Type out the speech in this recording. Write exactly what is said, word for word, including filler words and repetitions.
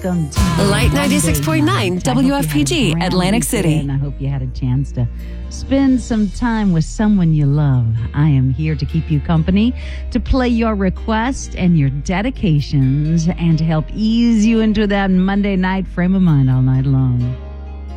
welcome to Light ninety-six point nine W F P G, Atlantic City. And I hope you had a chance to spend some time with someone you love. I am here to keep you company, to play your requests and your dedications, and to help ease you into that Monday night frame of mind all night long.